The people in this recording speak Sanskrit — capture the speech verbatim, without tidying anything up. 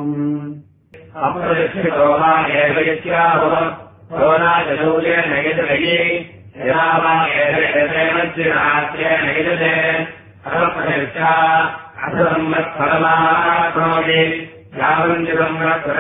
अप्रदक्षितो वा एव यस्याहुः रोनाजशौर्येण यजलये यदा वा एतेन यजते अहप्रदक्षा असम्मत्फलमाप्नोति यावञ्जितम्